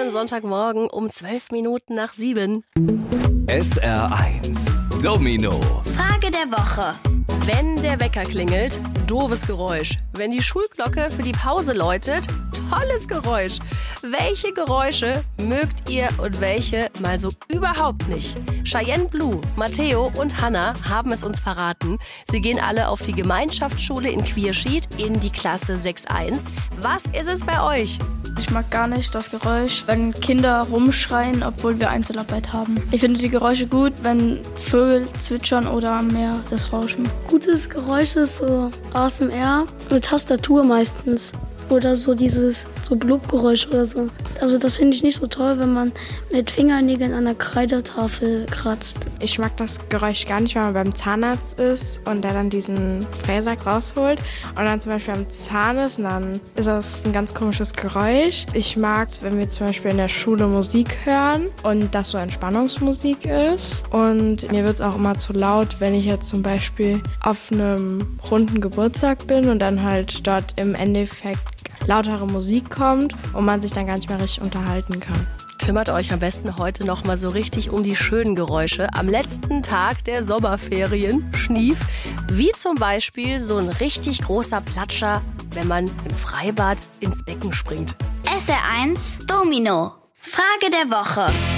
schönen Sonntagmorgen um 7:12. SR1 Domino. Frage der Woche. Wenn der Wecker klingelt, doofes Geräusch. Wenn die Schulglocke für die Pause läutet, tolles Geräusch. Welche Geräusche mögt ihr und welche mal so überhaupt nicht? Cheyenne Blue, Matteo und Hannah haben es uns verraten. Sie gehen alle auf die Gemeinschaftsschule in Quierschied in die Klasse 6.1. Was ist es bei euch? Ich mag gar nicht das Geräusch, wenn Kinder rumschreien, obwohl wir Einzelarbeit haben. Ich finde die Geräusche gut, wenn Vögel zwitschern oder am Meer das Rauschen. Gutes Geräusch ist so ASMR, eine Tastatur meistens. Oder so dieses Blubgeräusch oder so. Also das finde ich nicht so toll, wenn man mit Fingernägeln an der Kreidetafel kratzt. Ich mag das Geräusch gar nicht, wenn man beim Zahnarzt ist und der dann diesen Fräsack rausholt und dann zum Beispiel am Zahn ist und dann ist das ein ganz komisches Geräusch. Ich mag es, wenn wir zum Beispiel in der Schule Musik hören und das so Entspannungsmusik ist. Und mir wird es auch immer zu laut, wenn ich jetzt zum Beispiel auf einem runden Geburtstag bin und dann halt dort im Endeffekt lautere Musik kommt und man sich dann gar nicht mehr richtig unterhalten kann. Kümmert euch am besten heute noch mal so richtig um die schönen Geräusche am letzten Tag der Sommerferien. Schnief, wie zum Beispiel so ein richtig großer Platscher, wenn man im Freibad ins Becken springt. SR1 Domino. Frage der Woche.